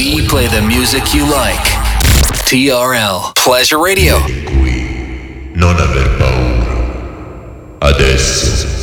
We play the music you like. TRL Pleasure Radio. Qui, non aver paura. Adesso